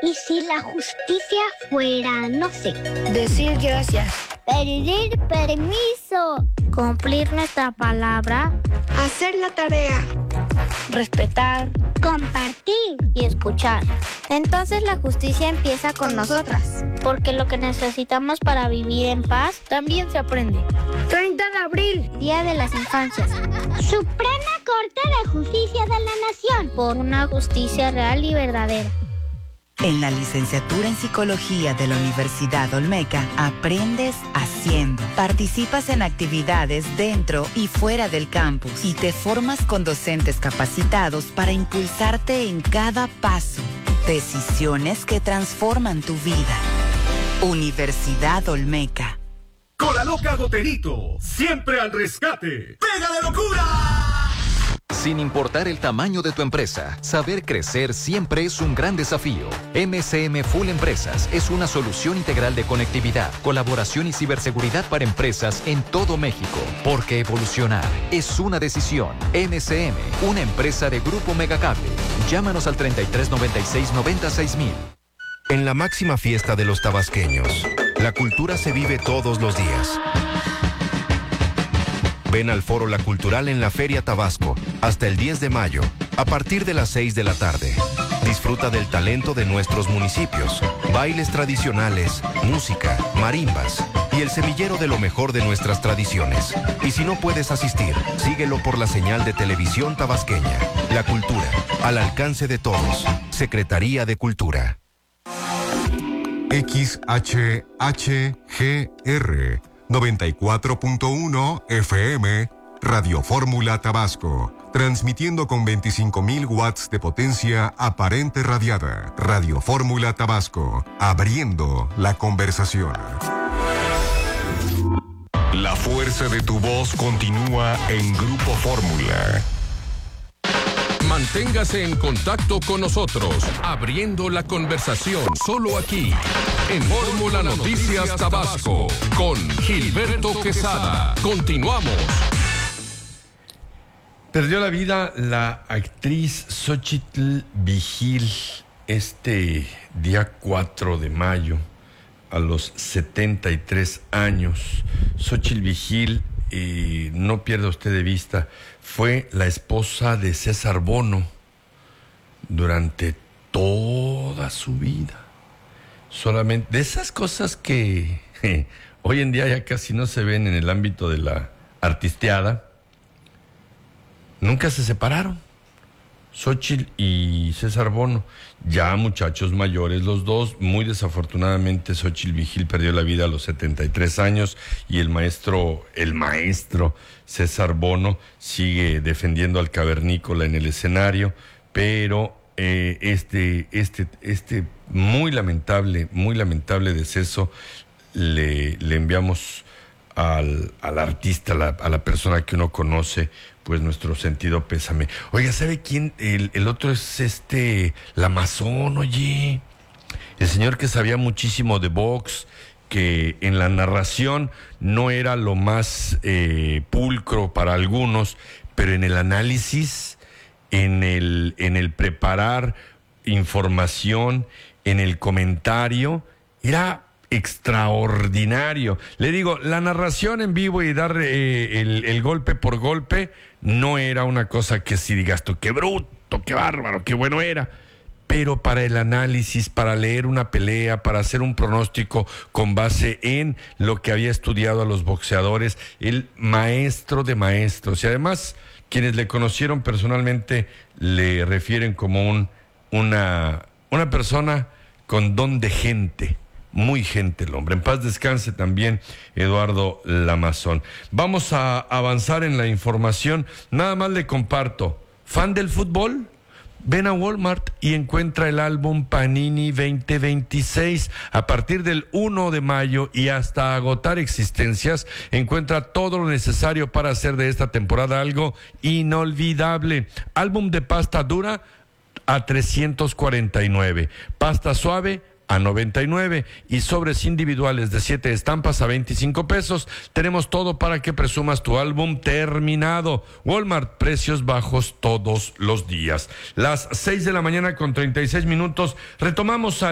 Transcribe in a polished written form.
¿Y si la justicia fuera, no sé, decir gracias, pedir permiso, cumplir nuestra palabra, hacer la tarea, respetar, compartir y escuchar? Entonces la justicia empieza con nosotras, porque lo que necesitamos para vivir en paz también se aprende. 30 de abril, Día de las Infancias. Suprema Corte de Justicia de la Nación. Por una justicia real y verdadera. En la licenciatura en Psicología de la Universidad Olmeca, aprendes haciendo. Participas en actividades dentro y fuera del campus y te formas con docentes capacitados para impulsarte en cada paso. Decisiones que transforman tu vida. Universidad Olmeca. Con la loca Goterito, siempre al rescate. ¡Pega de locura! Sin importar el tamaño de tu empresa, saber crecer siempre es un gran desafío. MCM Full Empresas es una solución integral de conectividad, colaboración y ciberseguridad para empresas en todo México. Porque evolucionar es una decisión. MCM, una empresa de Grupo Megacable. Llámanos al 3396-96000. En la máxima fiesta de los tabasqueños, la cultura se vive todos los días. Ven al Foro La Cultural en la Feria Tabasco hasta el 10 de mayo, a partir de las 6 de la tarde. Disfruta del talento de nuestros municipios, bailes tradicionales, música, marimbas y el semillero de lo mejor de nuestras tradiciones. Y si no puedes asistir, síguelo por la señal de televisión tabasqueña. La cultura, al alcance de todos. Secretaría de Cultura. XHHGR 94.1 FM, Radio Fórmula Tabasco, transmitiendo con 25.000 watts de potencia aparente radiada. Radio Fórmula Tabasco, abriendo la conversación. La fuerza de tu voz continúa en Grupo Fórmula. Manténgase en contacto con nosotros, abriendo la conversación solo aquí, en Fórmula Noticias Tabasco, con Gilberto Quesada. Continuamos. Perdió la vida la actriz Xóchitl Vigil este día 4 de mayo, a los 73 años. Xóchitl Vigil, no pierda usted de vista, fue la esposa de César Bono durante toda su vida. Solamente de esas cosas que hoy en día ya casi no se ven en el ámbito de la artisteada. Nunca se separaron, Xóchitl y César Bono, ya muchachos mayores los dos. Muy desafortunadamente Xóchitl Vigil perdió la vida a los 73 años y el maestro César Bono sigue defendiendo al cavernícola en el escenario, pero este muy lamentable deceso le enviamos al artista, a la persona que uno conoce, pues nuestro sentido pésame. Oiga, ¿sabe quién? El otro es Lamazón, oye. El señor que sabía muchísimo de box, que en la narración no era lo más pulcro para algunos, pero en el análisis, en el preparar información, en el comentario, era extraordinario. Le digo, la narración en vivo y dar el golpe por golpe no era una cosa que si digas tú, qué bruto, qué bárbaro, qué bueno era. Pero para el análisis, para leer una pelea, para hacer un pronóstico con base en lo que había estudiado a los boxeadores, el maestro de maestros. Y además, quienes le conocieron personalmente le refieren como una persona con don de gente. Muy gente el hombre. En paz descanse también Eduardo Lamazón. Vamos a avanzar en la información. Nada más le comparto. ¿Fan del fútbol? Ven a Walmart y encuentra el álbum Panini 2026. A partir del 1 de mayo y hasta agotar existencias, encuentra todo lo necesario para hacer de esta temporada algo inolvidable. Álbum de pasta dura a $349. Pasta suave a $99 y sobres individuales de 7 estampas a $25. Tenemos todo para que presumas tu álbum terminado. Walmart, precios bajos todos los días. Las 6 de la mañana con 36 minutos. Retomamos